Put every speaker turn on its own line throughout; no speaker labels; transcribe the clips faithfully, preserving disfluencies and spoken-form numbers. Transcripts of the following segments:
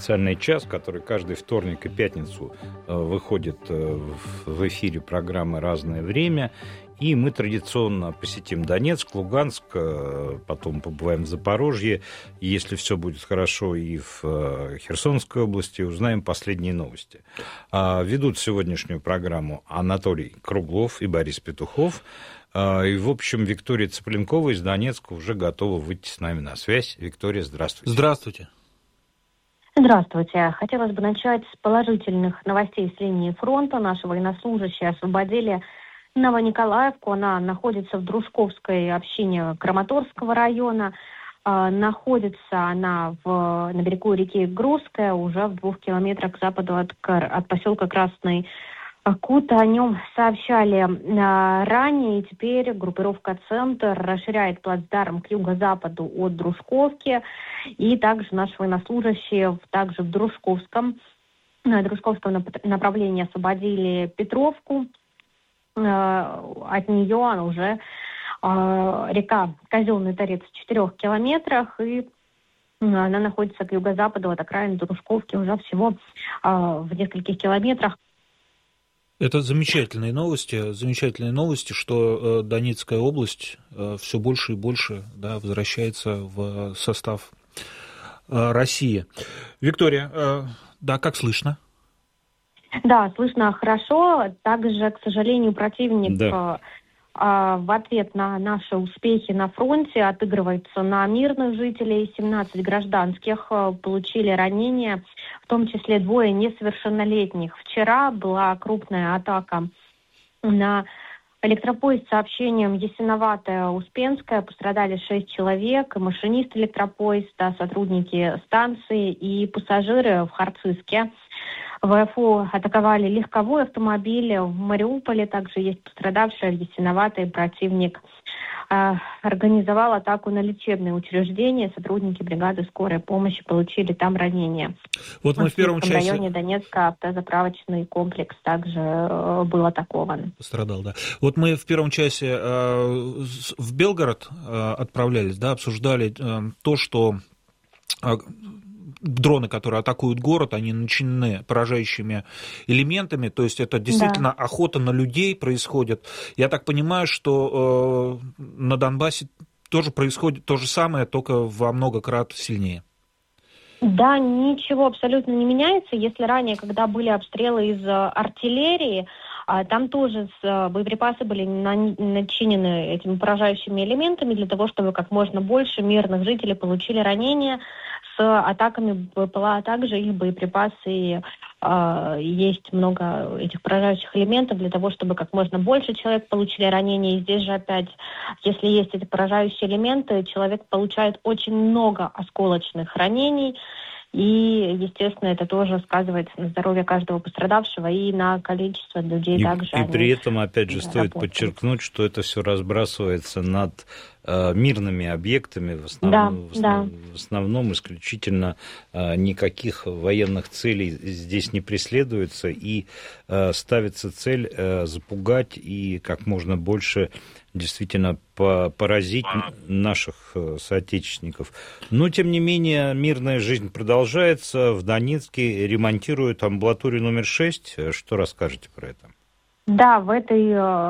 специальный час, который каждый вторник и пятницу выходит в эфире программы «Разное время». И мы традиционно посетим Донецк, Луганск, потом побываем в Запорожье. Если все будет хорошо, и в Херсонской области узнаем последние новости. Ведут сегодняшнюю программу Анатолий Круглов и Борис Петухов. И, в общем, Виктория Цыпленкова из Донецка уже готова выйти с нами на связь. Виктория, здравствуйте.
Здравствуйте.
Здравствуйте. Хотелось бы начать с положительных новостей с линии фронта. Наши военнослужащие освободили Новониколаевку. Она находится в Дружковской общине Краматорского района. Э, находится она в, на берегу реки Грузская, уже в двух километрах к западу от, от поселка Красный Кут. О нем сообщали э, ранее, и теперь группировка «Центр» расширяет плацдарм к юго-западу от Дружковки. И также наши военнослужащие также в Дружковском, на Дружковском направлении освободили Петровку. От нее она уже э, река Казенный Торец в четырех километрах, и она находится к юго-западу от окраины Дружковки уже всего э, в нескольких километрах.
Это замечательные новости, замечательные новости, что э, Донецкая область э, все больше и больше, да, возвращается в состав э, России. Виктория, э, да, как слышно?
Да, слышно хорошо. Также, к сожалению, противник
да.
э, в ответ на наши успехи на фронте отыгрывается на мирных жителей. семнадцать гражданских э, получили ранения, в том числе двое несовершеннолетних. Вчера была крупная атака на электропоезд с сообщением Ясиноватая-Успенская. Пострадали шесть человек, машинист электропоезда, сотрудники станции и пассажиры в Харциске. ВСУ атаковали легковой автомобиль в Мариуполе. Также есть пострадавшие в Ясиноватой. Противник э, организовал атаку на лечебные учреждения. Сотрудники бригады скорой помощи получили там ранения.
Вот мы в первом часе...
В районе Донецка автозаправочный комплекс также э, был атакован.
Пострадал, да. Вот мы в первом часе э, в Белгород э, отправлялись, да, обсуждали э, то, что... Э, дроны, которые атакуют город, они начинены поражающими элементами, то есть это действительно да. охота на людей происходит. Я так понимаю, что э, на Донбассе тоже происходит то же самое, только во много крат сильнее.
Да, ничего абсолютно не меняется. Если ранее, когда были обстрелы из артиллерии, там тоже боеприпасы были начинены этими поражающими элементами для того, чтобы как можно больше мирных жителей получили ранения. С атаками БПЛА также их боеприпасы, и, э, есть много этих поражающих элементов для того, чтобы как можно больше человек получили ранения. И здесь же опять, если есть эти поражающие элементы, человек получает очень много осколочных ранений. И, естественно, это тоже сказывается на здоровье каждого пострадавшего и на количество людей
и,
также.
И при этом, опять же, стоит работают. подчеркнуть, что это все разбрасывается над э, мирными объектами, в основном,
да,
в,
да.
в основном исключительно э, никаких военных целей здесь не преследуется, и э, ставится цель э, запугать и как можно больше действительно поразить наших соотечественников. Но, тем не менее, мирная жизнь продолжается. В Донецке ремонтируют амбулаторию номер шесть. Что расскажете про это?
Да, в этой,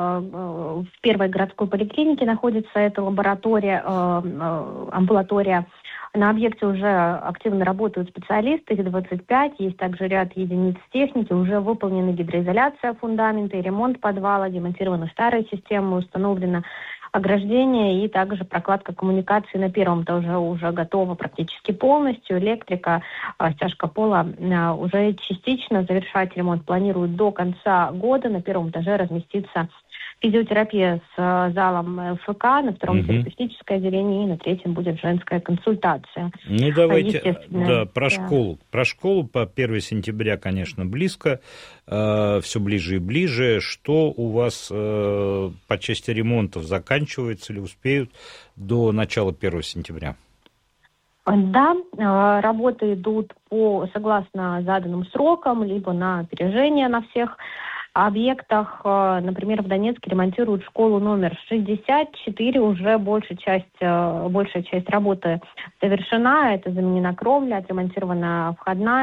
в первой городской поликлинике находится эта лаборатория, амбулатория. На объекте уже активно работают специалисты, их двадцать пять, есть также ряд единиц техники, уже выполнена гидроизоляция фундамента и ремонт подвала, демонтированы старые системы, установлено ограждение и также прокладка коммуникации на первом этаже уже готова практически полностью. Электрика, стяжка пола уже частично. Завершать ремонт планируют до конца года. На первом этаже разместится физиотерапия с залом ФК, на втором угу. терапевтическое отделение, и на третьем будет женская консультация.
Ну, давайте, да, про да. школу. Про школу по первого сентября, конечно, близко, э, все ближе и ближе. Что у вас э, по части ремонтов заканчивается или успеют до начала первого сентября?
Да, работы идут по согласно заданным срокам, либо на опережение на всех объектах. Например, в Донецке ремонтируют школу номер шестьдесят четыре, уже большая часть, большая часть работы завершена, это заменена кровля, отремонтирована входная